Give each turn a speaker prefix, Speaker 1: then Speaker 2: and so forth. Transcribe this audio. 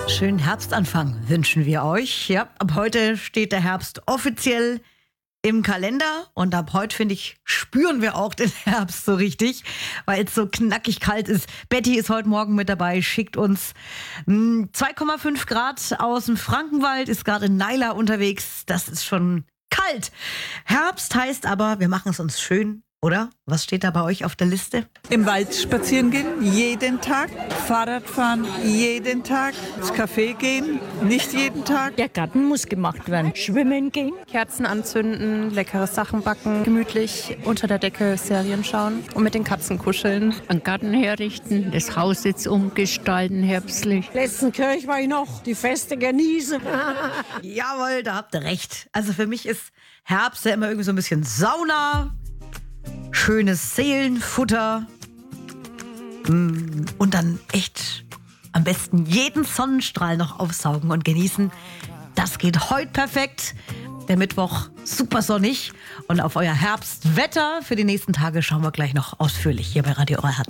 Speaker 1: Schönen Herbstanfang wünschen wir euch. Ja, ab heute steht der Herbst offiziell im Kalender und ab heute, finde ich, spüren wir auch den Herbst so richtig, weil es so knackig kalt ist. Betty ist heute Morgen mit dabei, schickt uns 2,5 Grad aus dem Frankenwald, ist gerade in Naila unterwegs. Das ist schon kalt. Herbst heißt aber, wir machen es uns schön, oder? Was steht da bei euch auf der Liste?
Speaker 2: Im Wald spazieren gehen, jeden Tag. Fahrrad fahren, jeden Tag. Ins Café gehen, nicht jeden Tag.
Speaker 3: Der Garten muss gemacht werden. Schwimmen gehen.
Speaker 4: Kerzen anzünden, leckere Sachen backen, gemütlich unter der Decke Serien schauen und mit den Katzen kuscheln.
Speaker 3: Einen Garten herrichten, das Haus jetzt umgestalten, herbstlich.
Speaker 5: Letzten Kirch war ich noch, die Feste genießen.
Speaker 1: Jawohl, da habt ihr recht. Also für mich ist Herbst ja immer irgendwie so ein bisschen Sauna, schönes Seelenfutter und dann echt am besten jeden Sonnenstrahl noch aufsaugen und genießen. Das geht heute perfekt. Der Mittwoch super sonnig und auf euer Herbstwetter für die nächsten Tage schauen wir gleich noch ausführlich hier bei Radio Euer Herz.